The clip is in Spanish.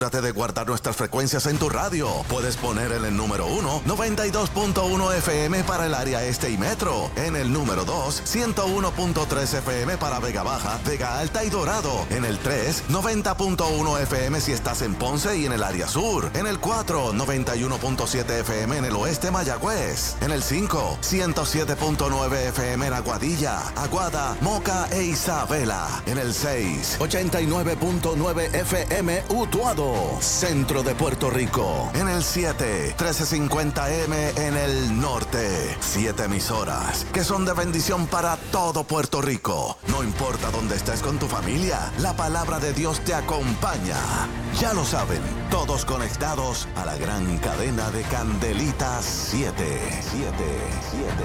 Trate de guardar nuestras frecuencias en tu radio. Puedes poner en el número 1, 92.1 FM para el área este y metro. En el número 2, 101.3 FM para Vega Baja, Vega Alta y Dorado. En el 3, 90.1 FM si estás en Ponce y en el área sur. En el 4, 91.7 FM en el oeste Mayagüez. En el 5, 107.9 FM en Aguadilla, Aguada, Moca e Isabela. En el 6, 89.9 FM Utuado, centro de Puerto Rico. En el 7, 1350M en el norte. 7 emisoras que son de bendición para todo Puerto Rico. No importa dónde estés con tu familia, la palabra de Dios te acompaña. Ya lo saben, todos conectados a la gran cadena de Candelitas 7.